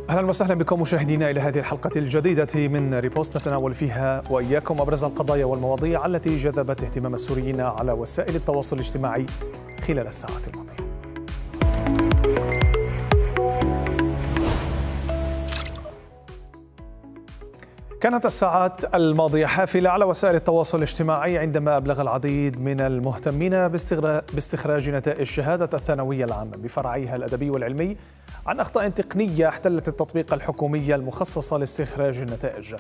أهلا وسهلا بكم مشاهدينا إلى هذه الحلقة الجديدة من ريبوست، نتناول فيها وإياكم أبرز القضايا والمواضيع التي جذبت اهتمام السوريين على وسائل التواصل الاجتماعي خلال الساعات الماضية. كانت الساعات الماضية حافلة على وسائل التواصل الاجتماعي عندما أبلغ العديد من المهتمين باستخراج نتائج شهادة الثانوية العامة بفرعيها الأدبي والعلمي عن أخطاء تقنية احتلت التطبيق الحكومي المخصص لاستخراج النتائج.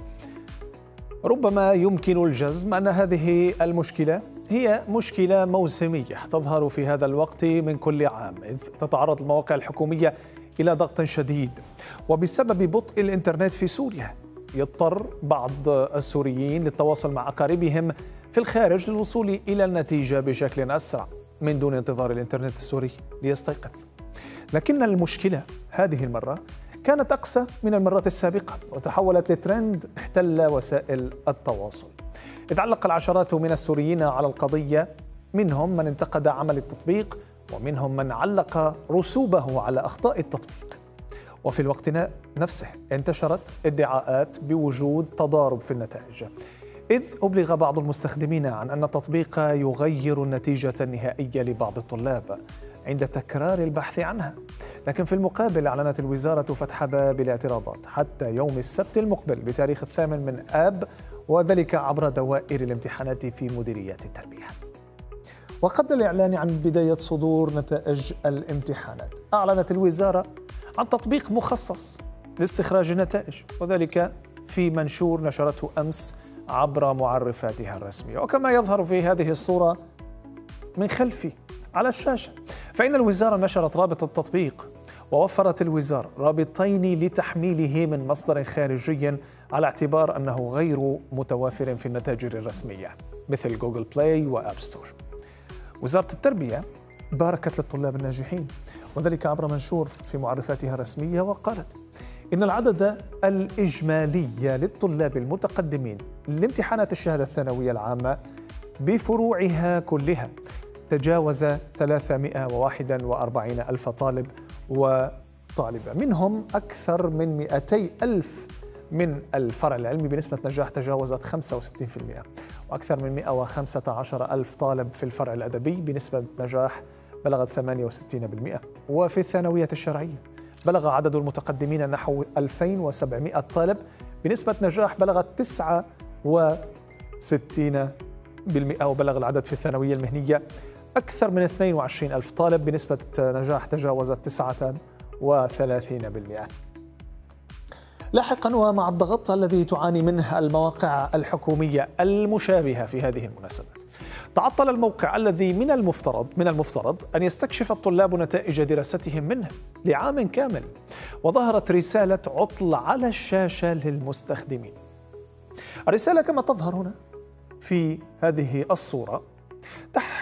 ربما يمكن الجزم أن هذه المشكلة هي مشكلة موسمية تظهر في هذا الوقت من كل عام، إذ تتعرض المواقع الحكومية إلى ضغط شديد، وبسبب بطء الإنترنت في سوريا يضطر بعض السوريين للتواصل مع أقاربهم في الخارج للوصول إلى النتيجة بشكل أسرع من دون انتظار الإنترنت السوري ليستيقظ. لكن المشكلة هذه المرة كانت أقسى من المرات السابقة، وتحولت لترند احتل وسائل التواصل، إذ علق العشرات من السوريين على القضية، منهم من انتقد عمل التطبيق ومنهم من علق رسوبه على أخطاء التطبيق. وفي الوقت نفسه انتشرت ادعاءات بوجود تضارب في النتائج، إذ أبلغ بعض المستخدمين عن أن التطبيق يغير النتيجة النهائية لبعض الطلاب عند تكرار البحث عنها. لكن في المقابل أعلنت الوزارة فتح باب الاعتراضات حتى يوم السبت المقبل بتاريخ 8 من آب، وذلك عبر دوائر الامتحانات في مديريات التربية. وقبل الإعلان عن بداية صدور نتائج الامتحانات، أعلنت الوزارة عن تطبيق مخصص لاستخراج النتائج، وذلك في منشور نشرته أمس عبر معرفاتها الرسمية. وكما يظهر في هذه الصورة من خلفي على الشاشة، فإن الوزارة نشرت رابط التطبيق، ووفرت الوزارة رابطين لتحميله من مصدر خارجي على اعتبار أنه غير متوافر في المتاجر الرسمية مثل جوجل بلاي وآب ستور. وزارة التربية باركت للطلاب الناجحين، وذلك عبر منشور في معرفاتها الرسمية، وقالت إن العدد الإجمالي للطلاب المتقدمين لامتحانات الشهادة الثانوية العامة بفروعها كلها تجاوز 341 ألف طالب وطالبة، منهم أكثر من 200 ألف من الفرع العلمي بنسبة نجاح تجاوزت 65%، وأكثر من 115 ألف طالب في الفرع الأدبي بنسبة نجاح بلغت 68%. وفي الثانوية الشرعية بلغ عدد المتقدمين نحو 2700 طالب بنسبة نجاح بلغت 69%، وبلغ العدد في الثانوية المهنية أكثر من 22 ألف طالب بنسبة نجاح تجاوزت 39%. لاحقا، ومع الضغط الذي تعاني منه المواقع الحكومية المشابهة في هذه المناسبات، تعطل الموقع الذي من المفترض أن يستكشف الطلاب نتائج دراستهم منه لعام كامل، وظهرت رسالة عطل على الشاشة للمستخدمين. الرسالة كما تظهر هنا في هذه الصورة